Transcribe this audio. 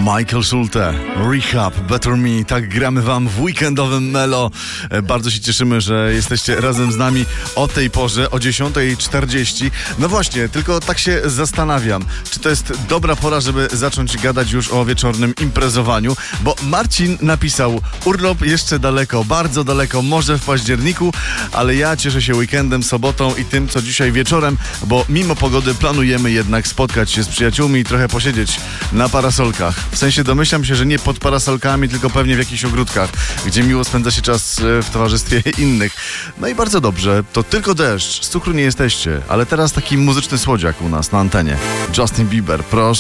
Michael Schulte, Rehab, Better Me. Tak gramy wam w weekendowym Melo. Bardzo się cieszymy, że jesteście razem z nami o tej porze, o 10:40. No właśnie, tylko tak się zastanawiam, czy to jest dobra pora, żeby zacząć gadać już o wieczornym imprezowaniu, bo Marcin napisał: urlop jeszcze daleko, bardzo daleko, może w październiku, ale ja cieszę się weekendem, sobotą i tym, co dzisiaj wieczorem, bo mimo pogody planujemy jednak spotkać się z przyjaciółmi i trochę posiedzieć na parasolkach. W sensie domyślam się, że nie pod parasolkami, tylko pewnie w jakichś ogródkach, gdzie miło spędza się czas w towarzystwie innych. No i bardzo dobrze, to tylko deszcz, z cukru nie jesteście, ale teraz taki muzyczny słodziak u nas na antenie. Justin Bieber, proszę.